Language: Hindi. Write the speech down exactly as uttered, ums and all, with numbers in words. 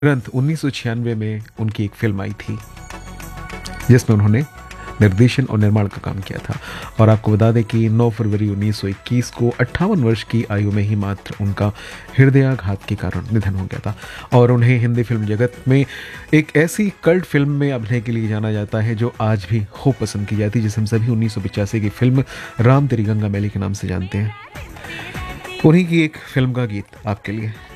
तुरंत उन्नीस सौ छियानवे में उनकी एक फ़िल्म आई थी, जिसमें उन्होंने निर्देशन और निर्माण का काम किया था। और आपको बता दें कि नौ फरवरी उन्नीस सौ इक्कीस को अट्ठावन वर्ष की आयु में ही मात्र उनका हृदयाघात के कारण निधन हो गया था। और उन्हें हिंदी फ़िल्म जगत में एक ऐसी कल्ट फ़िल्म में अभिनय के लिए जाना जाता है, जो आज भी खूब पसंद की जाती है, जिसे हम सभी उन्नीस सौ पचासी की फ़िल्म राम तेरी गंगा मैली के नाम से जानते हैं। उन्हीं की एक फ़िल्म का गीत आपके लिए।